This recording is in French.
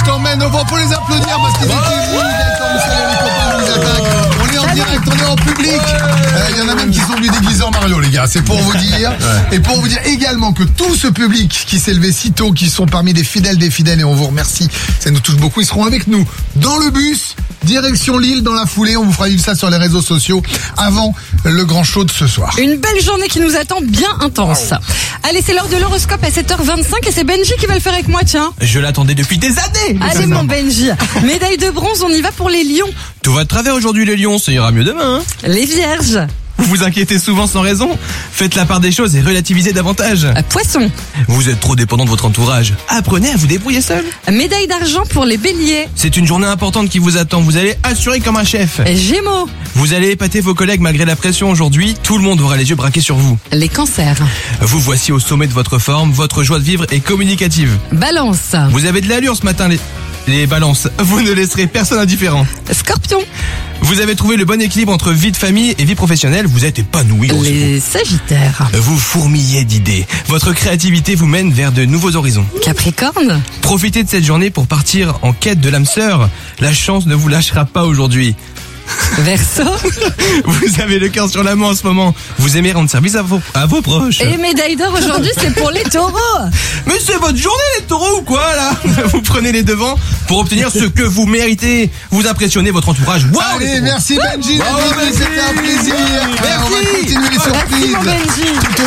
je t'emmène au vent pour les applaudir parce qu'ils étaient venus. Gaëtan Roussel et les copains nous attaquent. On est en direct, on est en public. Il y en a même qui sont venus déguisés en Mario, les gars. C'est pour vous dire. Et pour vous dire également que tout ce public qui s'est levé si tôt, qui sont parmi des fidèles, et on vous remercie. Ça nous touche beaucoup. Ils seront avec nous dans le bus. Direction Lille dans la foulée, on vous fera vivre ça sur les réseaux sociaux avant le grand show de ce soir. Une belle journée qui nous attend bien intense. Wow. Allez, c'est l'heure de l'horoscope à 7h25 et c'est Benji qui va le faire avec moi, tiens. Je l'attendais depuis des années. Allez mon Benji, médaille de bronze, on y va pour les lions. Tout va de travers aujourd'hui les lions, ça ira mieux demain. Les vierges. Vous vous inquiétez souvent sans raison. Faites la part des choses et relativisez davantage. Poisson. Vous êtes trop dépendant de votre entourage. Apprenez à vous débrouiller seul. Médaille d'argent pour les béliers. C'est une journée importante qui vous attend. Vous allez assurer comme un chef. Gémeaux. Vous allez épater vos collègues malgré la pression aujourd'hui. Tout le monde aura les yeux braqués sur vous. Les cancers. Vous voici au sommet de votre forme. Votre joie de vivre est communicative. Balance. Vous avez de l'allure ce matin les balances. Vous ne laisserez personne indifférent. Scorpion. Vous avez trouvé le bon équilibre entre vie de famille et vie professionnelle. Vous êtes épanoui. Les sagittaires. Vous fourmillez d'idées. Votre créativité vous mène vers de nouveaux horizons. Capricorne. Profitez de cette journée pour partir en quête de l'âme sœur. La chance ne vous lâchera pas aujourd'hui. Verseau. Vous avez le cœur sur la main en ce moment. Vous aimez rendre service à vos proches. Et médaille d'or aujourd'hui, c'est pour les taureaux. Mais c'est votre journée les taureaux ou quoi là? Vous prenez les devants pour obtenir ce que vous méritez. Vous impressionnez votre entourage. Wow, allez, merci Benji. C'était un plaisir. Merci. On va continuer les surprises. Merci mon Benji.